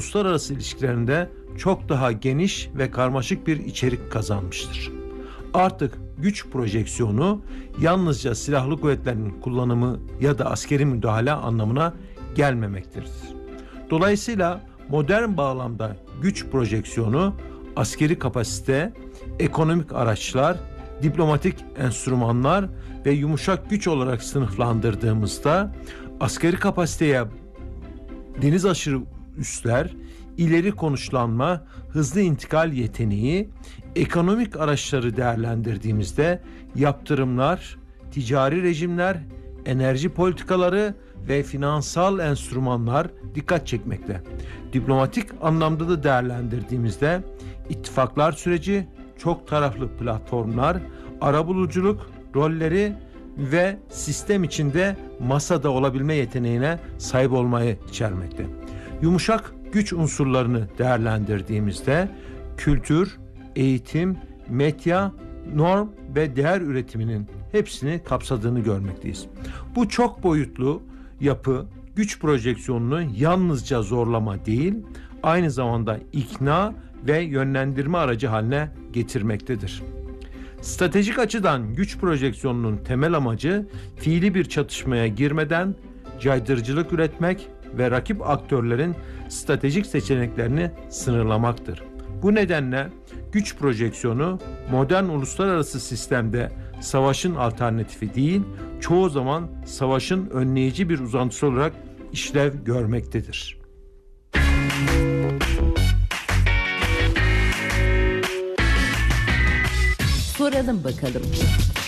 uluslararası ilişkilerinde çok daha geniş ve karmaşık bir içerik kazanmıştır. Artık güç projeksiyonu yalnızca silahlı kuvvetlerin kullanımı ya da askeri müdahale anlamına gelmemektedir. Dolayısıyla modern bağlamda güç projeksiyonu askeri kapasite, ekonomik araçlar, diplomatik enstrümanlar ve yumuşak güç olarak sınıflandırdığımızda askeri kapasiteye deniz aşırı üsler, ileri konuşlanma, hızlı intikal yeteneği, ekonomik araçları değerlendirdiğimizde yaptırımlar, ticari rejimler, enerji politikaları ve finansal enstrümanlar dikkat çekmekte. Diplomatik anlamda da değerlendirdiğimizde ittifaklar süreci, çok taraflı platformlar, arabuluculuk rolleri ve sistem içinde masada olabilme yeteneğine sahip olmayı içermekte. Yumuşak güç unsurlarını değerlendirdiğimizde kültür, eğitim, medya, norm ve değer üretiminin hepsini kapsadığını görmekteyiz. Bu çok boyutlu yapı güç projeksiyonunu yalnızca zorlama değil, aynı zamanda ikna ve yönlendirme aracı haline getirmektedir. Stratejik açıdan güç projeksiyonunun temel amacı fiili bir çatışmaya girmeden caydırıcılık üretmek ve rakip aktörlerin stratejik seçeneklerini sınırlamaktır. Bu nedenle güç projeksiyonu modern uluslararası sistemde savaşın alternatifi değil, çoğu zaman savaşın önleyici bir uzantısı olarak işlev görmektedir. Soralım bakalım.